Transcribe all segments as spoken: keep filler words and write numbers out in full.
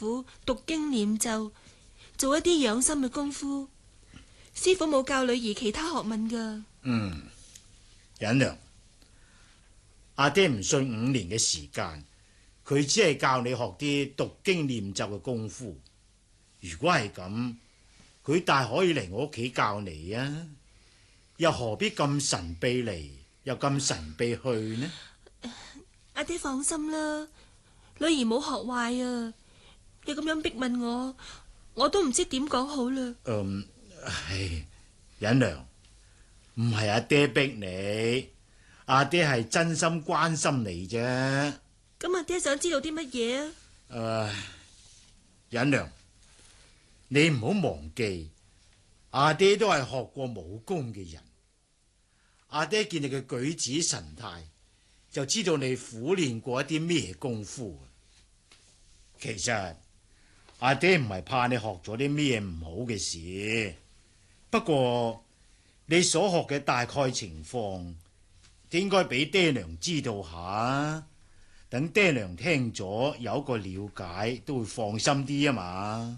府讀經念咒，做一啲養心嘅功夫。師傅冇教女兒其他學問噶。 嗯，忍娘，阿爹唔信五年嘅時間，佢只係教你學啲讀經念咒嘅功夫。如果係咁，佢大可以嚟我屋企教你啊，又何必咁神秘嚟，又咁神秘去呢？ 阿爹放心啦，女兒冇學壞啊。你咁樣逼問我，我都唔知點講好啦。 嗯，唉，忍娘，唔係阿爹逼你，阿爹係真心關心你啫。 咁阿爹想知道啲乜嘢啊？ 誒、呃，忍娘，你唔好忘記，阿爹都係學過武功嘅人。阿爹見你嘅舉止神態，就知道你苦練過一啲咩功夫。其實阿爹唔係怕你學咗啲咩唔好嘅事，不過你所學嘅大概情況，應該俾爹娘知道下，等爹娘聽咗有一個了解，都會放心啲啊嘛。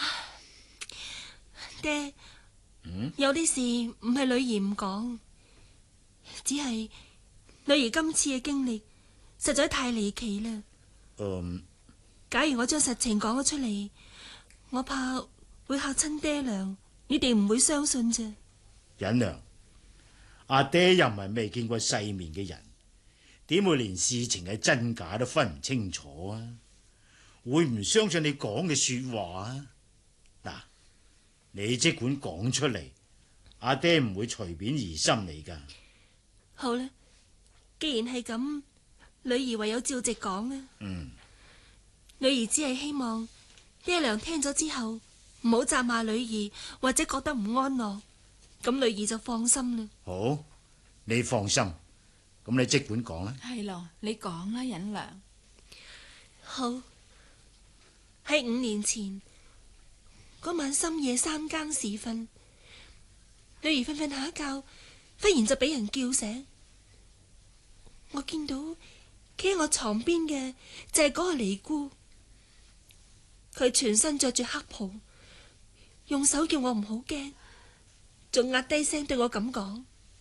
爹， 嗯， 有啲事唔係女兒唔講，只係女兒今次嘅經歷實在太離奇啦。 嗯， 假如我將實情講咗出嚟，我怕會嚇親爹娘，你哋唔會相信啫。 忍娘，阿爹又唔係未見過世面嘅人，點會連事情嘅真假都分唔清楚啊？會唔相信你講嘅說話啊？嗱，你即管講出嚟，阿爹唔會隨便疑心你噶。 好啦，既然係咁，女兒唯有照直講啦。 嗯， 女兒只係希望爹娘聽咗之後唔好責罵女兒，或者覺得唔安樂，咁女兒就放心啦。 好，你放心，咁你即管講啦。 係咯，你講啦，忍娘。 好，喺五年前嗰晚深夜三更時分，女兒瞓瞓下一覺，忽然就俾人叫醒。我見到企喺我床邊嘅就係嗰個尼姑，佢全身着住黑袍，用手叫我唔好驚，仲壓低聲對我咁講：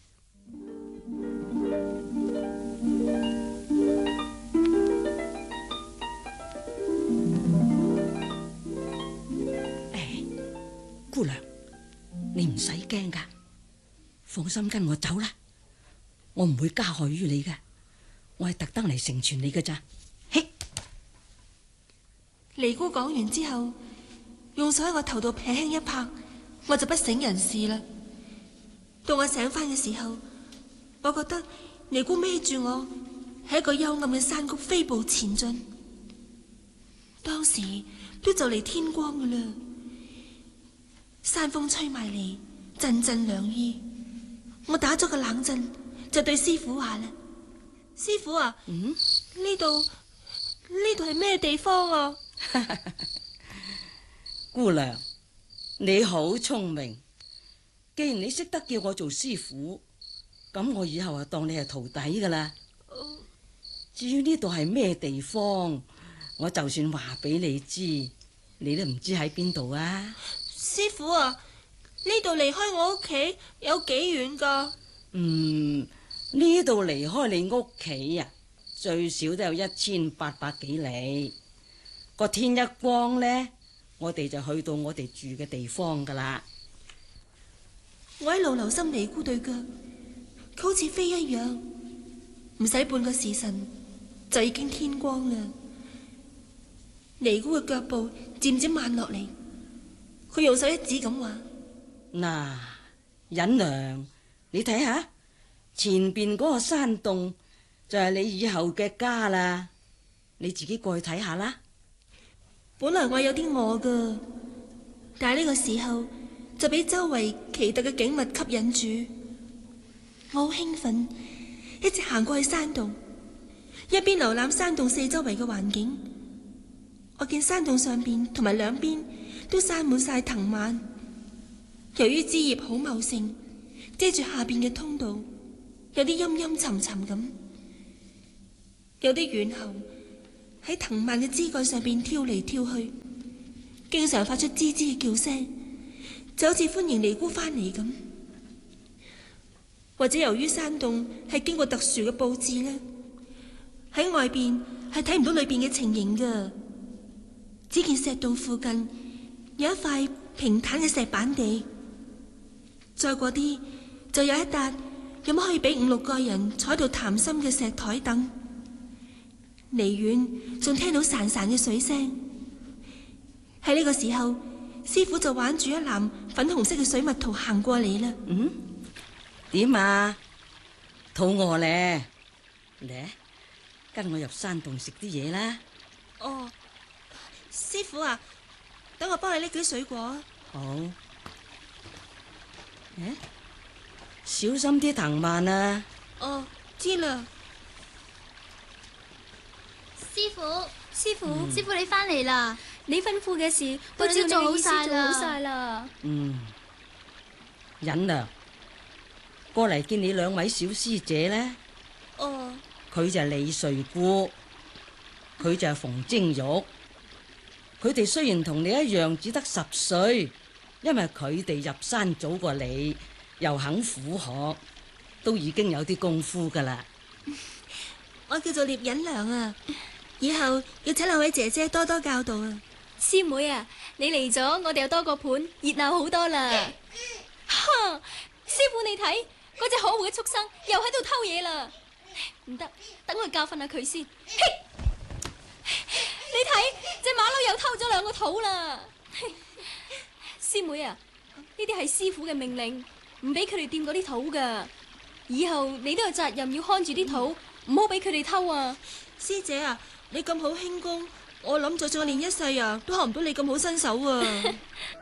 誒，姑娘，你唔使驚噶，放心跟我走啦，我唔會加害於你噶，我係特登嚟成全你噶咋。嘿， 尼姑講完之後，用手喺我頭度輕輕一拍，我就不省人事啦。到我醒翻嘅時候，我覺得尼姑孭住我喺一個幽暗嘅山谷飛步前進。當時都就嚟天光噶啦，山風吹埋嚟，陣陣涼意。我打咗個冷震，就對師傅話啦：師傅啊， 嗯， 呢度呢度係咩地方啊？ 姑娘，你好聰明。既然你識得叫我做師傅，咁我以後就當你係徒弟噶啦。至於呢度係咩地方，我就算話俾你知，你都唔知喺邊度啊。 師傅啊，呢度離開我屋企有幾遠噶？ 嗯，呢度離開你屋企啊，最少都有一千八百幾里。個天一光呢，我哋就去到我哋住嘅地方噶啦。 我喺度留心尼姑對腳，佢好似飛一樣，唔使半個時辰就已經天光啦。尼姑嘅腳步漸漸慢落嚟，佢用手一指咁話： 嗱，忍娘，你睇下前邊嗰個山洞就係你以後嘅家啦，你自己過去睇下啦。 本來我有啲餓噶，但係呢個時候就俾周圍奇特嘅景物吸引住，我好興奮，一直行過去山洞，一邊瀏覽山洞四周圍嘅環境。我見山洞上邊同埋兩邊都生滿晒藤蔓，由於枝葉好茂盛，遮住下邊嘅通道，有啲陰陰沉沉咁，有啲猿猴喺藤蔓嘅枝幹上邊跳嚟跳去， 經常發出吱吱嘅叫聲，就好似歡迎尼姑翻嚟咁。或者由於山洞係經過特殊嘅佈置呢，喺外邊係睇唔到裏邊嘅情形噶，只見石洞附近有一塊平坦嘅石板地，再過啲就有一笪有乜可以俾五六個人坐喺度談心嘅石台凳，離遠仲聽到潺潺嘅水聲。喺呢個時候，師傅就挽住一籃粉紅色嘅水蜜桃行過嚟啦。 嗯，點啊？肚餓咧？嚟，跟我入山洞食啲嘢啦。 哦，師傅啊，等我幫你拎啲水果。 好。誒，小心啲藤蔓啊！ 哦，知啦。 師傅，師傅， 嗯師傅你翻嚟啦！ 你吩咐嘅事都照做好晒啦， 做好晒啦。 嗯，忍娘，過嚟見你兩位小師姐呢。 哦， 佢就係李瑞姑，佢就係馮晶玉。佢哋雖然同你一樣只得十歲，因為佢哋入山早過你，又肯苦學，都已經有啲功夫噶啦。 我叫做聶隱娘啊，以後要請兩位姐姐多多教導啊。 師妹啊，你嚟咗，我哋又多個伴，熱鬧好多啦。哈！師傅你睇，嗰隻可惡嘅畜生又喺度偷嘢啦。唔得，等我教訓下佢先。你睇，隻馬騮又偷咗兩個肚啦。師妹啊，呢啲係師傅嘅命令，唔俾佢哋掂嗰啲肚噶。以後你都有責任要看住啲肚，唔好俾佢哋偷啊。 師姐啊，你咁好輕功，我諗就算我練一世啊，都學唔到你咁好身手啊。